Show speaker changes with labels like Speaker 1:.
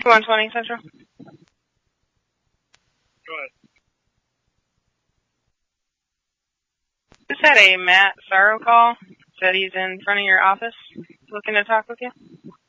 Speaker 1: 120 Central.
Speaker 2: Go ahead.
Speaker 1: Just had a Matt Sorrow call. Said he's in front of your office looking to talk with you.